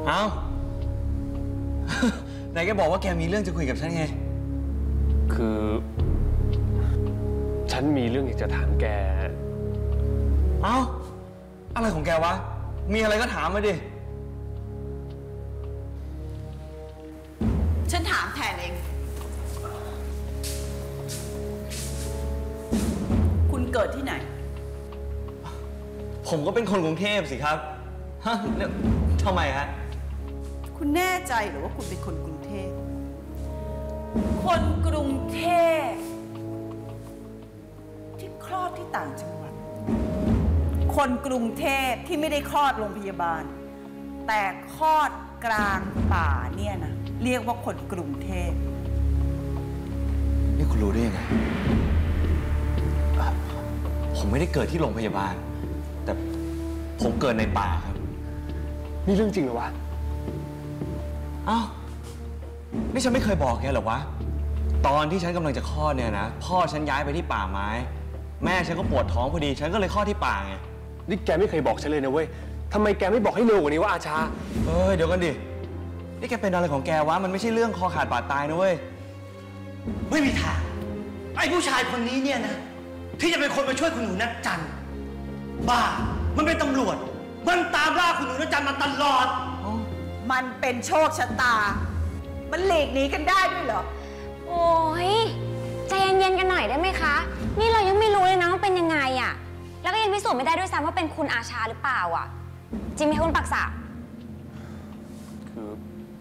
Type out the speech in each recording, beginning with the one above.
เอ้า ไหนแกบอกว่าแกมีเรื่องจะคุยกับฉันไงคือฉันมีเรื่องอยากจะถามแกเอ้าอะไรของแกวะมีอะไรก็ถามมาดิฉันถามแทนเองคุณเกิดที่ไหนผมก็เป็นคนกรุงเทพสิครับฮะแล้วทำไมฮะคุณแน่ใจหรือว่าคุณเป็นคนกรุงเทพคนกรุงเทพที่คลอดที่ต่างจังหวัดคนกรุงเทพที่ไม่ได้คลอดโรงพยาบาลแต่คลอดกลางป่าเนี่ยนะเรียกว่าคนกรุงเทพนี่คุณรู้ได้ยังไงผมไม่ได้เกิดที่โรงพยาบาลแต่ผมเกิดในป่าครับนี่เรื่องจริงเหรอวะอ้าวนี่ฉันไม่เคยบอกแกหรอวะตอนที่ฉันกำลังจะคลอดเนี่ยนะพ่อฉันย้ายไปที่ป่าไม้แม่ฉันก็ปวดท้องพอดีฉันก็เลยคลอดที่ป่าไงนี่แกไม่เคยบอกฉันเลยนะเว้ยทำไมแกไม่บอกให้เร็วกว่านี้ว่าอาชาเดี๋ยวกันดินี่แกเป็นอะไรของแกวะมันไม่ใช่เรื่องคอขาดบาดตายนะเว้ยไม่มีทางไอ้ผู้ชายคนนี้เนี่ยนะที่จะเป็นคนมาช่วยคุณหนูนัทจันทร์บ้ามันเป็นตำรวจมันตามล่าคุณหนูนัทจันทร์มาตลอดมันเป็นโชคชะตามันหลีกหนีกันได้ด้วยเหรอโอ้ยใจเย็นๆกันหน่อยได้ไหมคะนี่เรายังไม่รู้เลยนะว่าเป็นยังไงอะแล้วก็ยังพิสูจน์ไม่ได้ด้วยซ้ำว่าเป็นคุณอาชาหรือเปล่าอะจริงไหมคุณปักษะคือ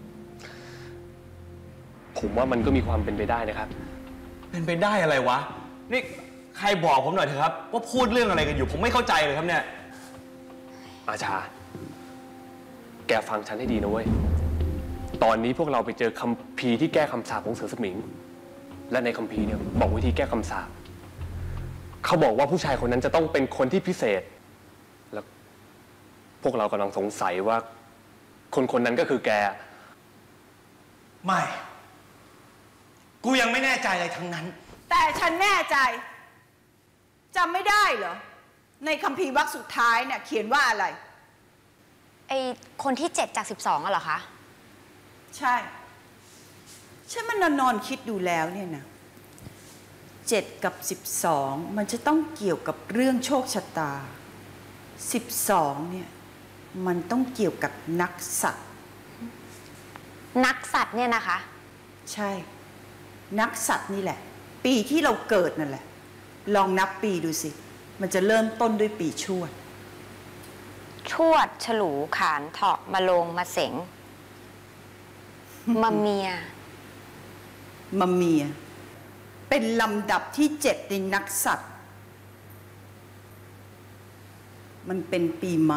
ผมว่ามันก็มีความเป็นไปได้นะครับเป็นไปได้อะไรวะนี่ใครบอกผมหน่อยเถอะครับว่าพูดเรื่องอะไรกันอยู่ผมไม่เข้าใจเลยครับเนี่ยอาชาแกฟังฉันให้ดีนะเว้ยตอนนี้พวกเราไปเจอคัมภีร์ที่แก้คำสาปของเสือสมิงและในคัมภีร์เนี่ยบอกวิธีแก้คำสาปเขาบอกว่าผู้ชายคนนั้นจะต้องเป็นคนที่พิเศษแล้วพวกเรากำลังสงสัยว่าคนนั้นก็คือแกไม่กูยังไม่แน่ใจอะไรทั้งนั้นแต่ฉันแน่ใจจำไม่ได้เหรอในคัมภีร์วรรคสุดท้ายเนี่ยเขียนว่าอะไรไอคนที่7 จาก 12อะเหรอคะใช่ฉันมันนอนคิดดูแล้วเนี่ยนะ7 กับ 12มันจะต้องเกี่ยวกับเรื่องโชคชะตา12เนี่ยมันต้องเกี่ยวกับนักสัตว์นักสัตว์เนี่ยนะคะใช่นักสัตว์นี่แหละปีที่เราเกิดนั่นแหละลองนับปีดูสิมันจะเริ่มต้นด้วยปีชวดชวดฉลูขานเถาะมะโรงมะเสงมะเมียเป็นลำดับที่7ในนักสัตว์มันเป็นปีม้า